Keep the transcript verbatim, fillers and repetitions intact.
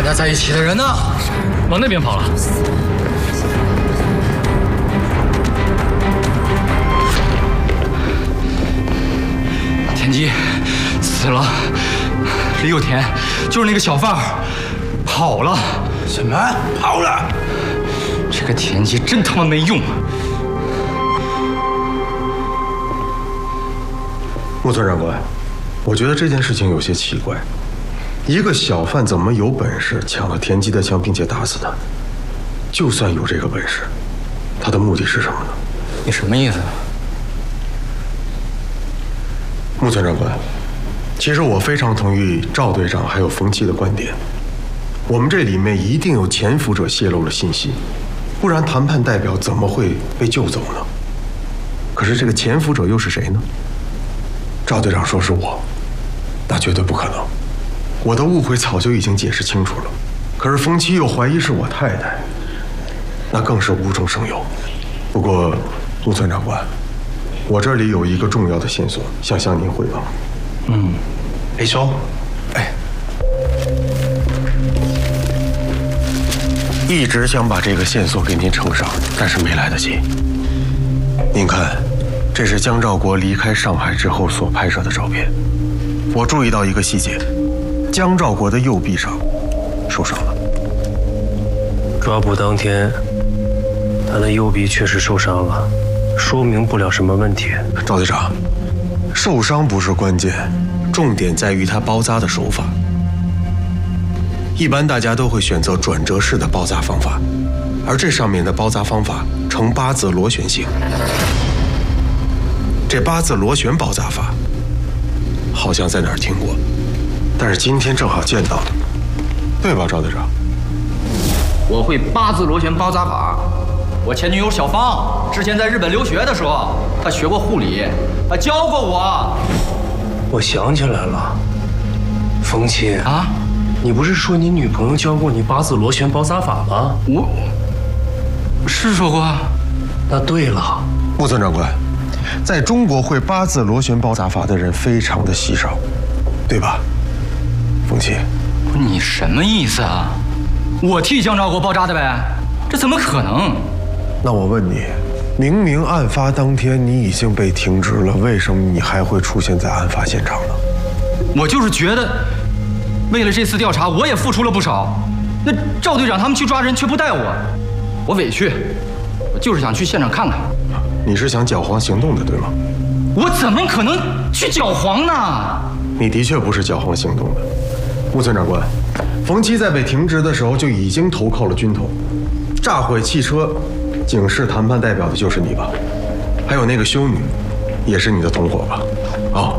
家在一起的人呢？ 往那边跑了。 田鸡死了，李有田就是那个小贩儿跑了。 什么？跑了？ 这个田鸡真他妈没用！ 木村长官，我觉得这件事情有些奇怪。一个小贩怎么有本事抢了田鸡的枪，并且打死他？就算有这个本事，他的目的是什么呢？ 你什么意思？ 木村长官，其实我非常同意赵队长还有冯七的观点。我们这里面一定有潜伏者泄露了信息，不然谈判代表怎么会被救走呢？可是这个潜伏者又是谁呢？赵队长说是我，那绝对不可能。我的误会早就已经解释清楚了，可是冯七又怀疑是我太太，那更是无中生有。不过，木村长官，我这里有一个重要的线索，想向您汇报。 嗯，你说。 哎，一直想把这个线索给您呈上，但是没来得及。您看，这是江兆国离开上海之后所拍摄的照片。我注意到一个细节，江兆国的右臂上受伤了。 抓捕当天，他的右臂确实受伤了，说明不了什么问题。 赵队长，受伤不是关键，重点在于他包扎的手法。一般大家都会选择转折式的包扎方法，而这上面的包扎方法呈八字螺旋形。这八字螺旋包扎法，好像在哪儿听过，但是今天正好见到了，对吧，赵队长？ 我会八字螺旋包扎法。我前女友小芳之前在日本留学的时候，她学过护理，她教过我。 我想起来了，冯七啊， 你不是说你女朋友教过你八字螺旋包扎法吗？ 我是说过。 那对了， 木村长官，在中国会八字螺旋包扎法的人非常的稀少，对吧？冯七， 你什么意思啊？我替江兆国包扎的呗？这怎么可能？ 那我问你，明明案发当天你已经被停职了，为什么你还会出现在案发现场呢？ 我就是觉得，为了这次调查，我也付出了不少。那赵队长他们去抓人却不带我，我委屈。我就是想去现场看看。 你是想搅黄行动的，对吗？ 我怎么可能去搅黄呢？ 你的确不是搅黄行动的。木村长官，冯七在被停职的时候就已经投靠了军统，炸毁汽车，警示谈判代表的就是你吧？还有那个修女，也是你的同伙吧？哦。